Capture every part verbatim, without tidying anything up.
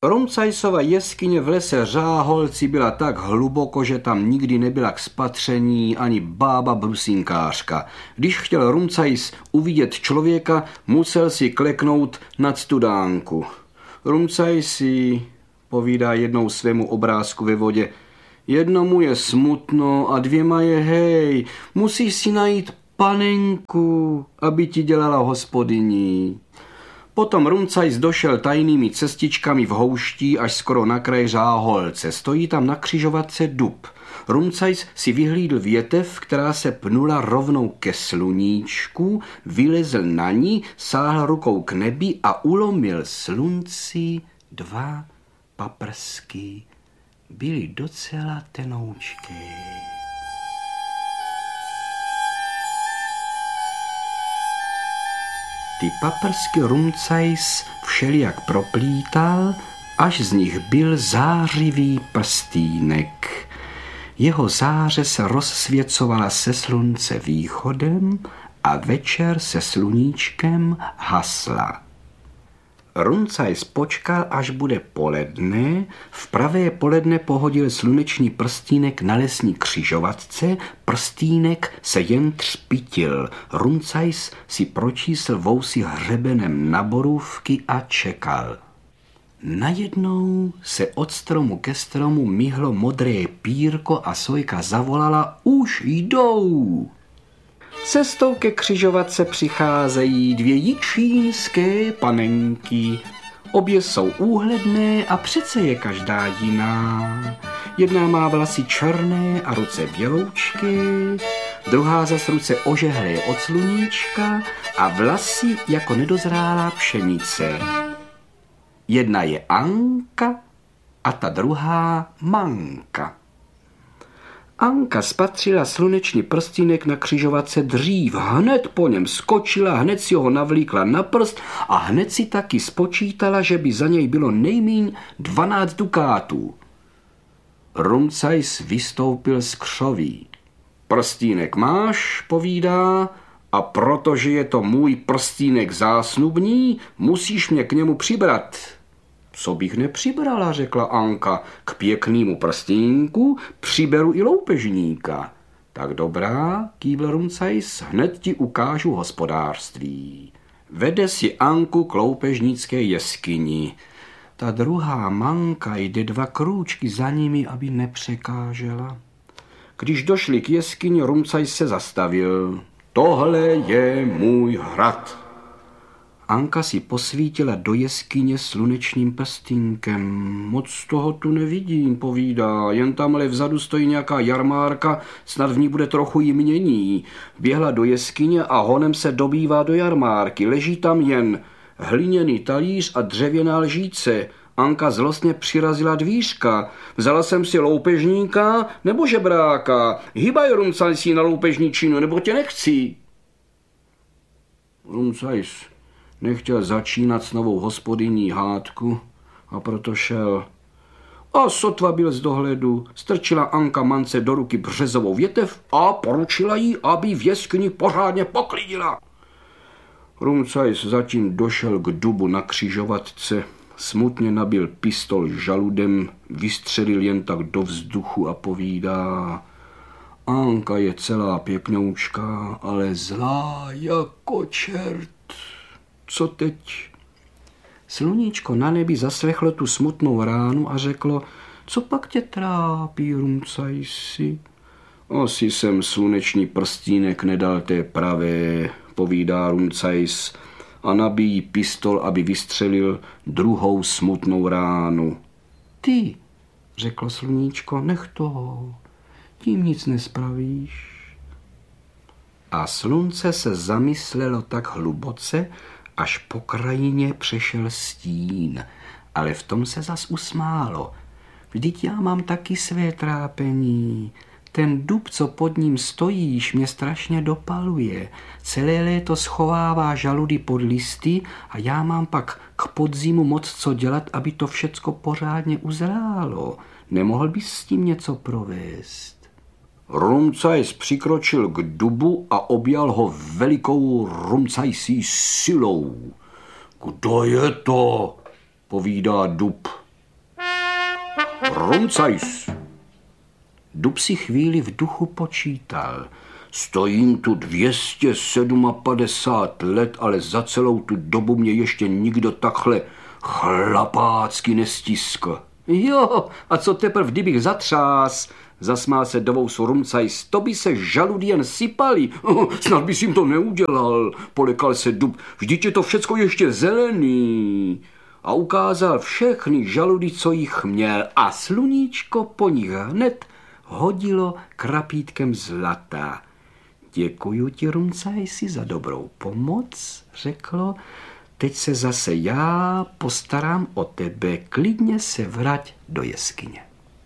Rumcajsova jeskyně v lese Řáholci byla tak hluboko, že tam nikdy nebyla k spatření ani bába brusinkářka. Když chtěl Rumcajs uvidět člověka, musel si kleknout nad studánku. Rumcajsi, povídá jednou svému obrázku ve vodě, jednomu je smutno a dvěma je hej, musíš si najít panenku, aby ti dělala hospodyní. Potom Rumcajs došel tajnými cestičkami v houští až skoro na kraj Řáholce. Stojí tam na křižovatce dub. Rumcajs si vyhlídl větev, která se pnula rovnou ke sluníčku, vylezl na ní, sáhl rukou k nebi a ulomil slunci dva paprsky. Byly docela tenoučké. Ty paprsky Rumcajs všelijak proplítal, až z nich byl zářivý prstýnek. Jeho záře se rozsvěcovala se slunce východem a večer se sluníčkem hasla. Rumcajs počkal, až bude poledne, v pravé poledne pohodil slunečný prstýnek na lesní křižovatce, prstýnek se jen třpitil. Rumcajs si pročísl vousy hřebenem na borůvky a čekal. Najednou se od stromu ke stromu myhlo modré pírko a sojka zavolala, už jdou. Cestou ke křižovatce přicházejí dvě jičínské panenky. Obě jsou úhledné a přece je každá jiná. Jedna má vlasy černé a ruce běloučké, druhá zas ruce ožehlé od sluníčka a vlasy jako nedozrálá pšenice. Jedna je Anka a ta druhá Manka. Anka spatřila slunečný prstýnek na křižovatce dřív, hned po něm skočila, hned si ho navlíkla na prst a hned si taky spočítala, že by za něj bylo nejmíň dvanáct dukátů. Rumcajs vystoupil z křoví. Prstýnek máš, povídá, a protože je to můj prstýnek zásnubní, musíš mě k němu přibrat. Co bych nepřibrala, řekla Anka, k pěknému prstínku přiberu i loupežníka. Tak dobrá, kývl Rumcajs, hned ti ukážu hospodářství. Vede si Anku k loupežnické jeskyni. Ta druhá Manka jde dva krůčky za nimi, aby nepřekážela. Když došli k jeskyni, Rumcajs se zastavil. Tohle je můj hrad. Anka si posvítila do jeskyně slunečným prstínkem. Moc toho tu nevidím, povídá, jen tamhle vzadu stojí nějaká jarmárka, snad v ní bude trochu jmění. Běhla do jeskyně a honem se dobývá do jarmárky. Leží tam jen hliněný talíř a dřevěná lžíce. Anka zlostně přirazila dvířka. Vzala jsem si loupežníka nebo žebráka. Hýbaj, Rumcajsi, na loupežničinu, nebo tě nechci. Rumcajs nechtěl začínat s novou hospodyní hádku a proto šel. A sotva byl z dohledu, strčila Anka Mance do ruky březovou větev a poručila jí, aby v jeskyni pořádně poklidila. Rumcajs zatím došel k dubu na křižovatce, smutně nabil pistol žaludem, vystřelil jen tak do vzduchu a povídá: Anka je celá pěknoučka, ale zlá jako čert. Co teď? Sluníčko na nebi zaslechlo tu smutnou ránu a řeklo: co pak tě trápí, Rumcajsi? Asi jsem sluneční prstínek nedal té pravé, povídá Rumcajs a nabíjí pistol, aby vystřelil druhou smutnou ránu. Ty, řeklo sluníčko, nech toho, tím nic nespravíš. A slunce se zamyslelo tak hluboce, až po krajině přešel stín, ale v tom se zas usmálo. Vždyť já mám taky své trápení. Ten dub, co pod ním stojíš, mě strašně dopaluje. Celé léto schovává žaludy pod listy a já mám pak k podzimu moc co dělat, aby to všecko pořádně uzrálo. Nemohl bys s tím něco provést? Rumcajs přikročil k dubu a objal ho velikou Rumcajsí silou. Kdo je to? Povídá dub. Rumcajs. Dub si chvíli v duchu počítal. Stojím tu dvě stě padesát sedm let, ale za celou tu dobu mě ještě nikdo takhle chlapácky nestiskl. Jo, a co teprv, kdybych zatřás, zasmál se do vousu Rumcajs, to by se žaludy jen sypali. Snad bys jim to neudělal, polekal se Dub, vždyť je to všecko ještě zelený. A ukázal všechny žaludy, co jich měl, a sluníčko po nich hned hodilo krapítkem zlata. Děkuju ti, Rumcajsi, za dobrou pomoc, řeklo. Teď se zase já postarám o tebe, klidně se vrať do jeskyně.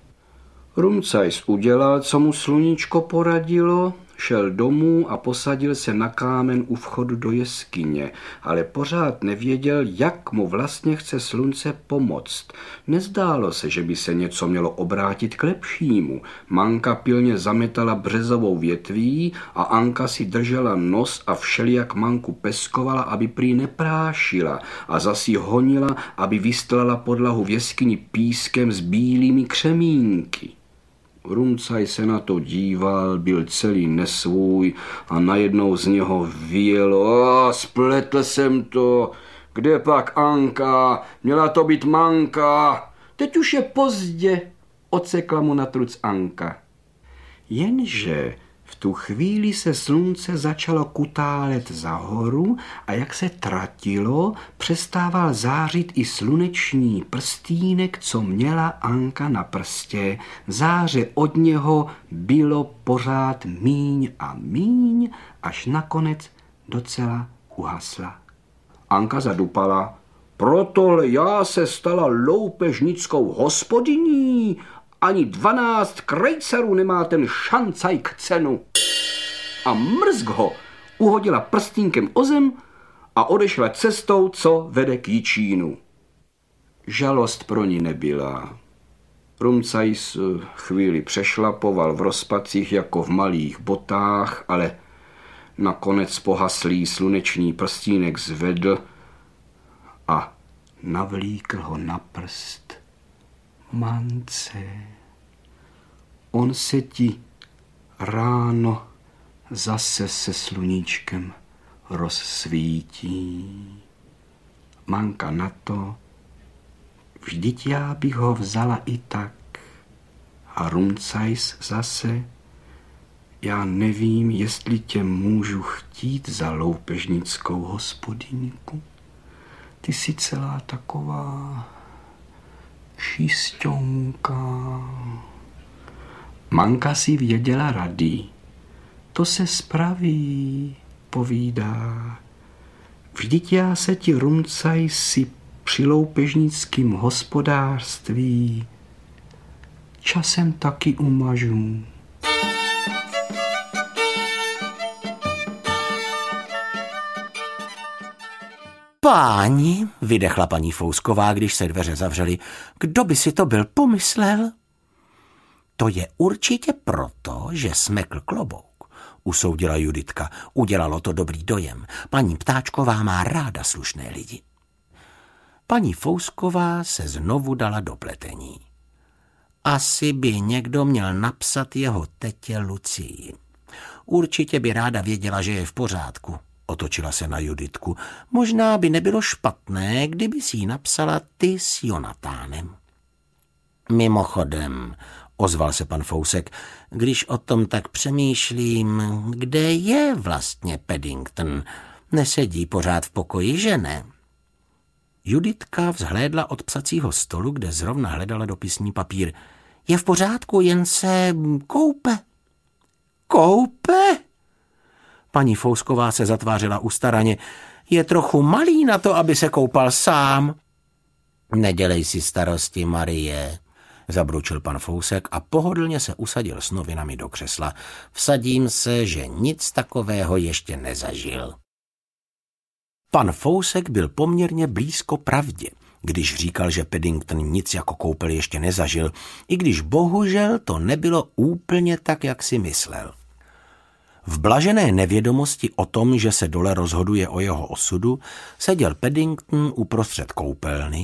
Rumcajs udělal, co mu sluníčko poradilo, šel domů a posadil se na kámen u vchodu do jeskyně, ale pořád nevěděl, jak mu vlastně chce slunce pomoct. Nezdálo se, že by se něco mělo obrátit k lepšímu. Manka pilně zametala březovou větví a Anka si držela nos a všelijak Manku peskovala, aby prý neprášila, a zas ji honila, aby vystlala podlahu v jeskyni pískem s bílými křemínky. Rumcaj se na to díval, byl celý nesvůj a najednou z něho vyjelo: spletl jsem to, kde pak Anka, měla to být Manka. Teď už je pozdě, odsekla mu na truc Anka. Jenže v tu chvíli se slunce začalo kutálet za horu a jak se tratilo, přestával zářit i sluneční prstýnek, co měla Anka na prstě. Záře od něho bylo pořád míň a míň, až nakonec docela uhasla. Anka zadupala: proto já se stala loupežnickou hospodyní. Ani dvanáct krejcarů nemá ten šancaj k cenu. A mrzk ho uhodila prstínkem o zem a odešla cestou, co vede k Jičínu. Žalost pro ní nebyla. Rumcajs chvíli přešlapoval v rozpacích jako v malých botách, ale nakonec pohaslý sluneční prstínek zvedl a navlíkl ho na prst Mance. On se ti ráno zase se sluníčkem rozsvítí. Manka na to: vždyť já bych ho vzala i tak. A Rumcajs zase: já nevím, jestli tě můžu chtít za loupežnickou hospodyňku. Ty jsi celá taková čisťonka. Manka si věděla rady. To se spraví, povídá. Vždyť já se ti, Rumcajsi, při loupežnickým hospodářství časem taky umažu. Páni, vydechla paní Fousková, když se dveře zavřely, kdo by si to byl pomyslel? To je určitě proto, že smekl klobouk, usoudila Juditka. Udělalo to dobrý dojem. Paní Ptáčková má ráda slušné lidi. Paní Fousková se znovu dala do pletení. Asi by někdo měl napsat jeho tetě Lucii. Určitě by ráda věděla, že je v pořádku. Otočila se na Juditku. Možná by nebylo špatné, kdyby si ji napsala ty s Jonatánem. Mimochodem, ozval se pan Fousek, když o tom tak přemýšlím, kde je vlastně Paddington? Nesedí pořád v pokoji, že ne? Juditka vzhlédla od psacího stolu, kde zrovna hledala dopisní papír. Je v pořádku, jen se koupe. Koupe? Paní Fousková se zatvářila ustaraně. Je trochu malý na to, aby se koupal sám. Nedělej si starosti, Marie, zabručil pan Fousek a pohodlně se usadil s novinami do křesla. Vsadím se, že nic takového ještě nezažil. Pan Fousek byl poměrně blízko pravdě, když říkal, že Paddington nic jako koupel ještě nezažil, i když bohužel to nebylo úplně tak, jak si myslel. V blažené nevědomosti o tom, že se dole rozhoduje o jeho osudu, seděl Paddington uprostřed koupelny,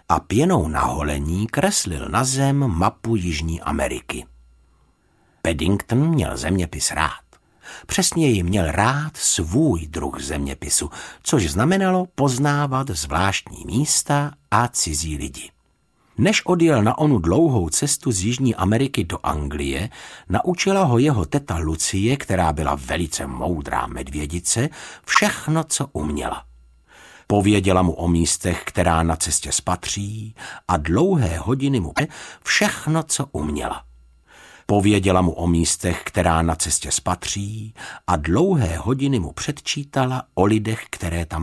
a pěnou na holení kreslil na zem mapu Jižní Ameriky. Paddington měl zeměpis rád. Přesněji měl rád svůj druh zeměpisu, což znamenalo poznávat zvláštní místa a cizí lidi. Než odjel na onu dlouhou cestu z Jižní Ameriky do Anglie, naučila ho jeho teta Lucie, která byla velice moudrá medvědice, všechno, co uměla. Pověděla mu o místech, která na cestě spatří, a dlouhé hodiny mu všechno, co uměla. Pověděla mu o místech, která na cestě spatří, a dlouhé hodiny mu předčítala o lidech, které tam